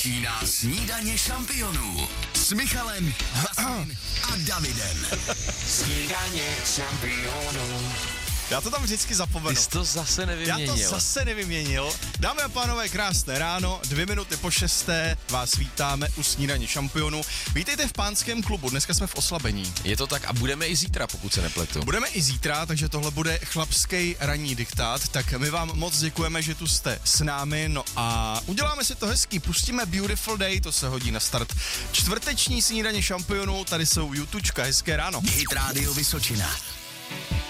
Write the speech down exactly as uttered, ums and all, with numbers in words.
Začíná snídaně šampionů s Michalem, Hasem a Davidem. Snídaně šampionů. Já to tam vždycky zapomenu. Ty jsi to zase nevyměnil. Já to zase nevyměnil. Dámy a pánové, krásné ráno, dvě minuty po šesté, vás vítáme u snídaně šampionů. Vítejte v Pánském klubu, dneska jsme v oslabení. Je to tak a budeme i zítra, pokud se nepletu. Budeme i zítra, takže tohle bude chlapský ranní diktát, tak my vám moc děkujeme, že tu jste s námi, no a uděláme si to hezký, pustíme Beautiful Day, to se hodí na start čtvrteční snídaně šampionů, tady jsou Jutučka, hezké ráno. Hit Radio Vysočina.